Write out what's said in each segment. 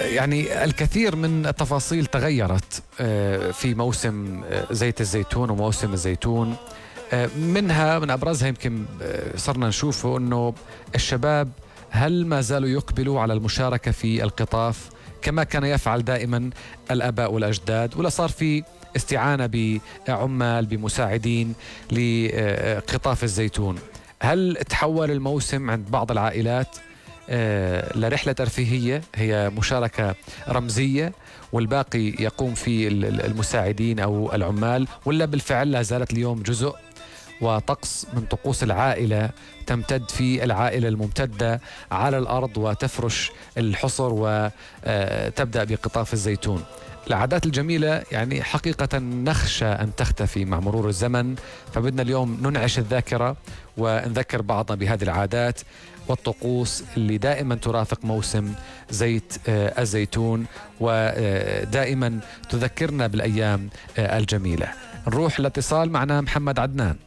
يعني الكثير من التفاصيل تغيرت في موسم زيت الزيتون وموسم الزيتون. من أبرزها يمكن صرنا نشوفه أنه الشباب هل ما زالوا يقبلوا على المشاركة في القطاف كما كان يفعل دائما الآباء والأجداد، ولا صار في استعانة بعمال بمساعدين لقطاف الزيتون؟ هل تحول الموسم عند بعض العائلات لرحلة ترفيهية هي مشاركة رمزية والباقي يقوم في المساعدين أو العمال، ولا بالفعل لا زالت اليوم جزء وطقس من طقوس العائلة تمتد في العائلة الممتدة على الأرض وتفرش الحصر وتبدأ بقطاف الزيتون؟ العادات الجميلة يعني حقيقة نخشى أن تختفي مع مرور الزمن، فبدنا اليوم ننعش الذاكرة ونذكر بعضنا بهذه العادات والطقوس اللي دائما ترافق موسم زيت الزيتون ودائما تذكرنا بالأيام الجميلة. نروح الاتصال معنا محمد عدنان.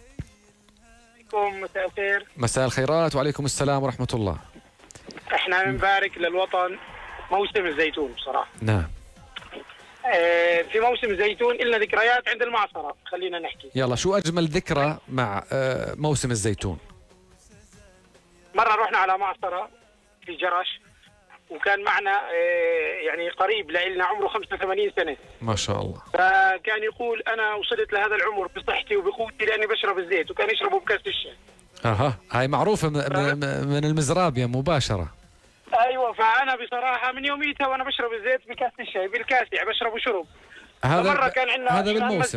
مساء الخير. مساء الخيرات وعليكم السلام ورحمة الله. احنا نبارك للوطن موسم الزيتون بصراحة. نعم. في موسم الزيتون إلنا ذكريات عند المعصرة، خلينا نحكي. يلا، شو أجمل ذكرى مع موسم الزيتون؟ مرة رحنا على معصرة في جرش، وكان معنا يعني قريب لنا عمره 85 سنة ما شاء الله. فكان يقول أنا وصلت لهذا العمر بصحتي وبقوتي لأني بشرب الزيت، وكان يشربه بكاس الشاي. هاي معروفة من المزرابية مباشرة. ايوه، فانا بصراحه من يوميتها وانا بشرب الزيت بكاس الشاي بالكاس، يعني بشربه شرب. هذا كان عندنا هذا بالموسم.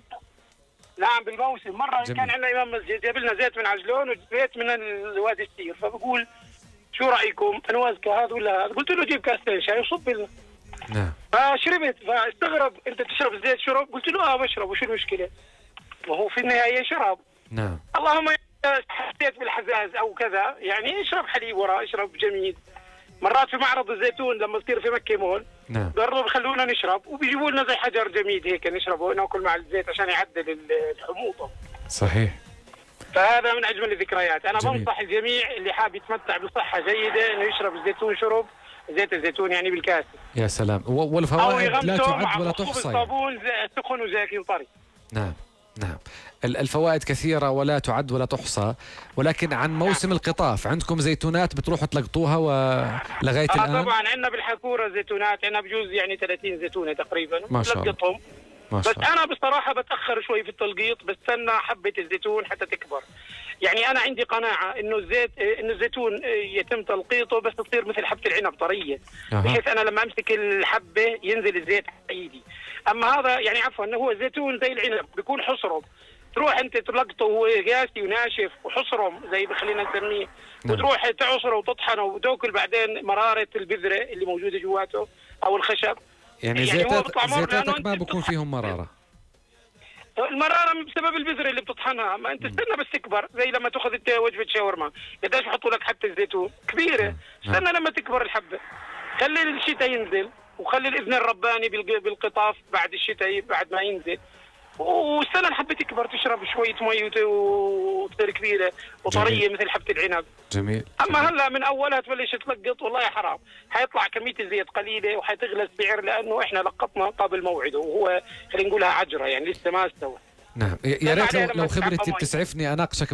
نعم بالموسم. مرة جميل. كان عندنا إمام مسجد جاب لنا زيت من عجلون وزيت من الوادي السير، فبقول شو رأيكم نوزكه هذا ولا هذا؟ قلت له جيب كاستين شاي وصب لنا. نعم. فشربت، فاستغرب أنت تشرب الزيت شرب؟ قلت له بشرب، وشو المشكلة؟ وهو في النهاية شرب. نعم. اللهم حسيت بالحزاز أو كذا، يعني اشرب حليب وراه، اشرب جميل. مرات في معرض الزيتون لما تصير في مكة مول، نعم، برضه بخلونا نشرب وبيجيبوا لنا زي حجر جميد هيك نشربه ناكل مع الزيت عشان يعدل الحموضة. صحيح. فهذا من اجمل الذكريات. انا جميل. بنصح الجميع اللي حاب يتمتع بصحة جيدة انه يشرب الزيتون شرب، زيت الزيتون يعني بالكاسة. يا سلام. والفوائد لا تعد ولا تحصى. الصابون سخن وزاكي وطري. نعم نعم. الفوائد كثيرة ولا تعد ولا تحصى. ولكن عن موسم القطاف، عندكم زيتونات بتروحوا تلقطوها ولغاية الآن؟ طبعا عندنا بالحكورة زيتونات، عندنا بجوز يعني 30 زيتونة تقريبا. ما شاء الله. بس أنا بصراحة بتأخر شوي في التلقيط، بستنى حبة الزيتون حتى تكبر. يعني أنا عندي قناعة إنه الزيتون يتم تلقيطه بس تصير مثل حبة العنب طرية، بحيث أنا لما أمسك الحبة ينزل الزيت على إيدي. أما هذا يعني عفوا هو الزيتون زي العنب بيكون حصرم، تروح أنت تلقطه وهو قاسي وناشف وحصرم زي خلينا نسميه، وتروح تعصره وتطحنه وتاكل بعدين مرارة البذرة اللي موجودة جواته أو الخشب. يعني زيتاتك ما بكون فيهم مرارة؟ المرارة بسبب البذرة اللي بتطحنها. ما انت استنى بس تكبر، زي لما تاخذ انت وجبة شاورما قديش بحطوا لك حبة الزيتون كبيرة. استنى لما تكبر الحبة، خلي الشتاء ينزل وخلي الإذن الرباني بالقطاف بعد الشتاء بعد ما ينزل، واستنى الحبة تكبر تشرب شوية مي وتصير كبيرة وطرية مثل حبة العنب. جميل. أما هلا من أولها تبلش تلقط والله حرام، حيطلع كمية الزيت قليلة وحيتغلى السعر لأنه إحنا لقطنا قبل موعده، وهو خلينا نقولها عجرة يعني لسه ما استوى. نعم. يا ريت لو خبرتي بتسعفني أناقشك